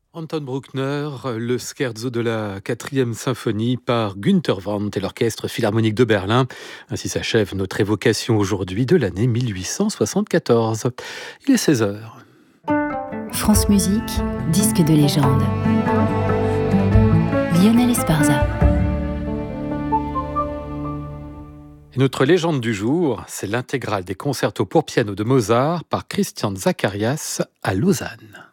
Anton Bruckner, le scherzo de la 4e symphonie par Günther Wendt et l'Orchestre Philharmonique de Berlin. Ainsi s'achève notre évocation aujourd'hui de l'année 1874. Il est 16 heures. France Musique, disque de légende. Lionel Esparza. Et notre légende du jour, c'est l'intégrale des concertos pour piano de Mozart par Christian Zacharias à Lausanne.